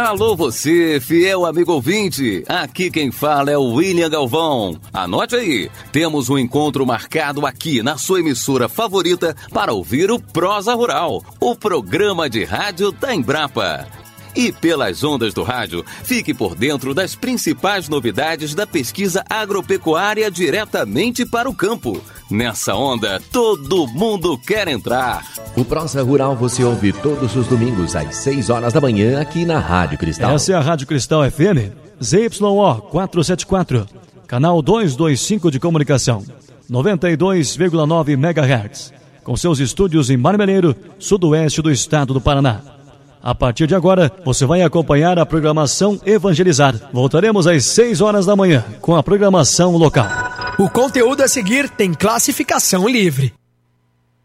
Alô você, fiel amigo ouvinte, aqui quem fala é o William Galvão. Anote aí, temos um encontro marcado aqui na sua emissora favorita para ouvir o Prosa Rural, o programa de rádio da Embrapa. E pelas ondas do rádio, fique por dentro das principais novidades da pesquisa agropecuária diretamente para o campo. Nessa onda, todo mundo quer entrar. O Prosa Rural você ouve todos os domingos às 6 horas da manhã aqui na Rádio Cristal. Essa é a Rádio Cristal FM, ZYO 474, canal 225 de comunicação, 92,9 MHz, com seus estúdios em Marmeleiro, sudoeste do estado do Paraná. A partir de agora, você vai acompanhar a programação Evangelizar. Voltaremos às 6 horas da manhã com a programação local. O conteúdo a seguir tem classificação livre.